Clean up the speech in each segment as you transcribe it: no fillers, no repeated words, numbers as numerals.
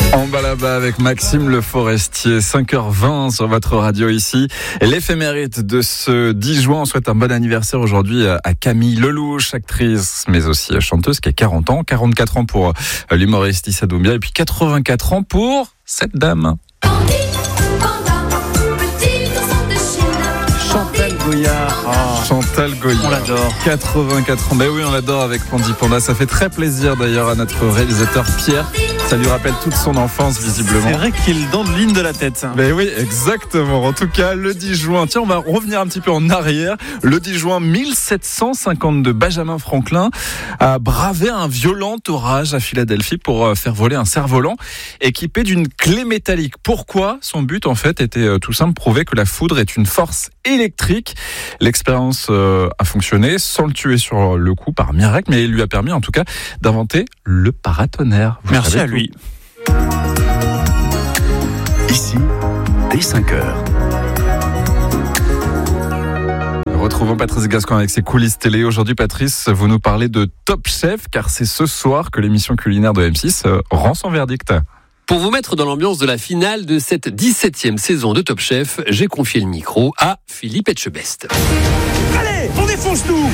En bas là-bas avec Maxime Le Forestier, 5h20 sur votre radio ici. L'éphéméride de ce 10 juin, on souhaite un bon anniversaire aujourd'hui à Camille Lelouch, actrice, mais aussi chanteuse qui a 40 ans. 44 ans pour l'humoriste Issa Doumbia et puis 84 ans pour cette dame. Chantal Goyard. Chantal Goyard. On l'adore. 84 ans. Ben oui, on l'adore avec Pandi Panda. Ça fait très plaisir d'ailleurs à notre réalisateur Pierre. Ça lui rappelle toute son enfance visiblement. C'est vrai qu'il donne ligne de la tête. Ben oui, exactement. En tout cas, le 10 juin, tiens, on va revenir un petit peu en arrière. Le 10 juin 1752, Benjamin Franklin a bravé un violent orage à Philadelphie pour faire voler un cerf-volant équipé d'une clé métallique. Pourquoi ? Son but, en fait, était tout simple, prouver que la foudre est une force électrique. L'expérience a fonctionné sans le tuer sur le coup par miracle, mais il lui a permis, en tout cas, d'inventer le paratonnerre. Merci à lui. Ici, dès 5h. Retrouvons Patrice Gascoigne avec ses coulisses télé. Aujourd'hui, Patrice, vous nous parlez de Top Chef, car c'est ce soir que l'émission culinaire de M6 rend son verdict. Pour vous mettre dans l'ambiance de la finale de cette 17e saison de Top Chef, j'ai confié le micro à Philippe Etchebest. Allez, on défonce tout!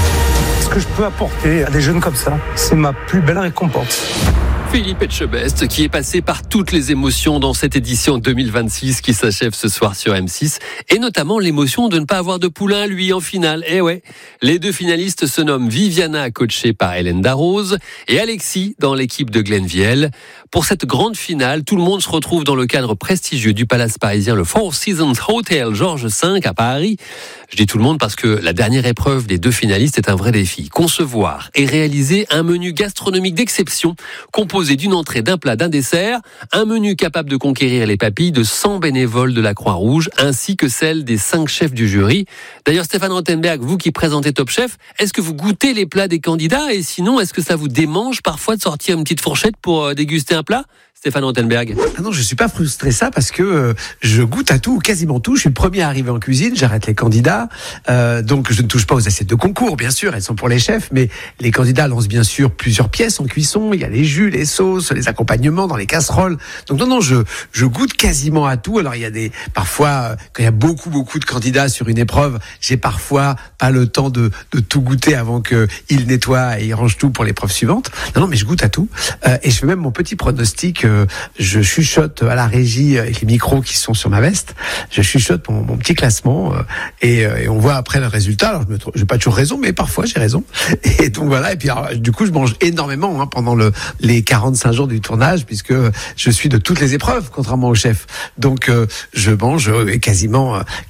Ce que je peux apporter à des jeunes comme ça, c'est ma plus belle récompense. Philippe Etchebest, qui est passé par toutes les émotions dans cette édition 2026 qui s'achève ce soir sur M6, et notamment l'émotion de ne pas avoir de poulain, lui, en finale. Eh ouais, les deux finalistes se nomment Viviana, coachée par Hélène Darroze, et Alexis, dans l'équipe de Glenn Viel. Pour cette grande finale, tout le monde se retrouve dans le cadre prestigieux du palace parisien, le Four Seasons Hotel Georges V à Paris. Je dis tout le monde parce que la dernière épreuve des deux finalistes est un vrai défi. Concevoir et réaliser un menu gastronomique d'exception, composé d'une entrée, d'un plat, d'un dessert, un menu capable de conquérir les papilles de 100 bénévoles de la Croix-Rouge, ainsi que celles des 5 chefs du jury. D'ailleurs, Stéphane Rothenberg, vous qui présentez Top Chef, est-ce que vous goûtez les plats des candidats ? Et sinon, est-ce que ça vous démange parfois de sortir une petite fourchette pour déguster un plat ? Stéphane Rothenberg. Ah non, je suis pas frustré ça parce que je goûte à tout, quasiment tout. Je suis le premier à arriver en cuisine, j'arrête les candidats. Donc je ne touche pas aux assiettes de concours, bien sûr, elles sont pour les chefs, mais les candidats lancent bien sûr plusieurs pièces en cuisson. Il y a les jus, les sauces, les accompagnements dans les casseroles. Donc non, je goûte quasiment à tout. Alors il y a parfois, quand il y a beaucoup de candidats sur une épreuve, j'ai parfois pas le temps de tout goûter avant qu'ils nettoient et ils rangent tout pour l'épreuve suivante. Non, mais je goûte à tout. Et je fais même mon petit pronostic. Je chuchote à la régie avec les micros qui sont sur ma veste. Je chuchote mon petit classement et on voit après le résultat. Alors j'ai pas toujours raison, mais parfois j'ai raison. Et donc voilà. Et puis alors, du coup, je mange énormément pendant les 45 jours du tournage, puisque je suis de toutes les épreuves, contrairement au chef. Donc je mange quasiment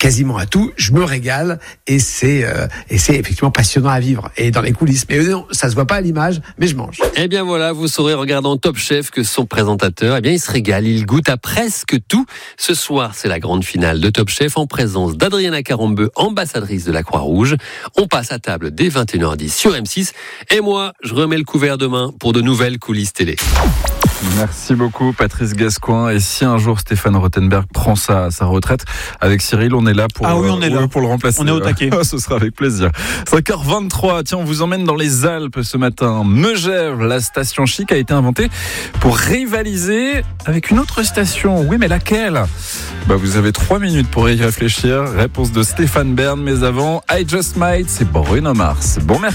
à tout. Je me régale et c'est effectivement passionnant à vivre. Et dans les coulisses, mais non, ça se voit pas à l'image, mais je mange. Eh bien voilà, vous saurez regardant Top Chef que son présentateur, eh bien, il se régale, il goûte à presque tout. Ce soir, c'est la grande finale de Top Chef en présence d'Adriana Carambeu, ambassadrice de la Croix-Rouge. On passe à table dès 21h10 sur M6. Et moi, je remets le couvert demain pour de nouvelles coulisses télé. Merci beaucoup Patrice Gascoigne. Et si un jour Stéphane Rothenberg prend sa retraite, avec Cyril, on est là pour, pour le remplacer. On est au taquet. Ce sera avec plaisir. 5h23, tiens, on vous emmène dans les Alpes ce matin. Megève, la station chic, a été inventée pour rivaliser avec une autre station. Oui, mais laquelle ? Vous avez 3 minutes pour y réfléchir. Réponse de Stéphane Bern, mais avant, I Just Might, c'est Bruno Mars. Bon mercredi.